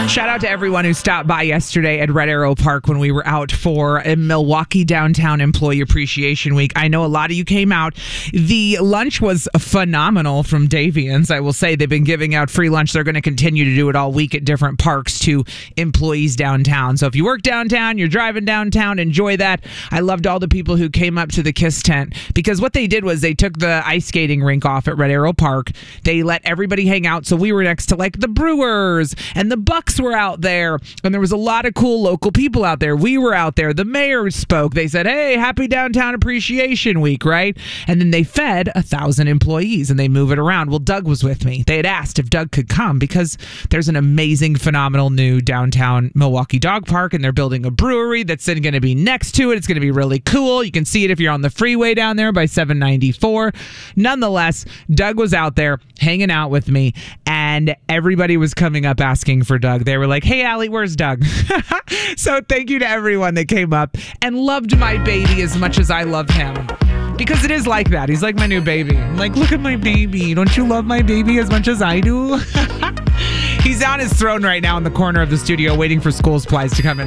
Shout out to everyone who stopped by yesterday at Red Arrow Park when we were out for a Milwaukee Downtown Employee Appreciation Week. I know a lot of you came out. The lunch was phenomenal from Davians. I will say they've been giving out free lunch. They're going to continue to do it all week at different parks to employees downtown. So if you work downtown, you're driving downtown, enjoy that. I loved all the people who came up to the KISS tent because what they did was they took the ice skating rink off at Red Arrow Park. They let everybody hang out. So we were next to like the Brewers and the Bucks were out there, and there was a lot of cool local people out there. We were out there. The mayor spoke. They said, hey, happy Downtown Appreciation Week, right? And then they fed 1,000 employees and they move it around. Well, Doug was with me. They had asked if Doug could come because there's an amazing, phenomenal new downtown Milwaukee dog park, and they're building a brewery that's then going to be next to it. It's going to be really cool. You can see it if you're on the freeway down there by 794. Nonetheless, Doug was out there hanging out with me, and everybody was coming up asking for Doug. They were like, hey, Allie, where's Doug? So thank you to everyone that came up and loved my baby as much as I love him. Because it is like that. He's like my new baby. I'm like, look at my baby. Don't you love my baby as much as I do? He's on his throne right now in the corner of the studio waiting for school supplies to come in.